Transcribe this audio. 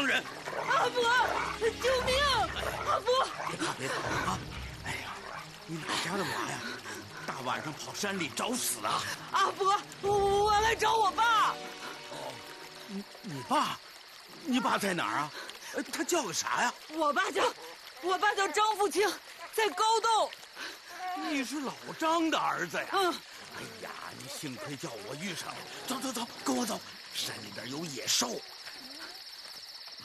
伤人。 阿伯，救命！阿伯， 别怕啊！哎呀，你哪家的娃呀？大晚上跑山里找死啊！ 阿伯，我来找我爸。 哦，你爸？你爸在哪儿啊？他叫个啥呀？ 我爸叫张富清，在高洞。 你是老张的儿子呀？ 嗯。 哎呀，你幸亏叫我遇上了。走，跟我走。山里边有野兽，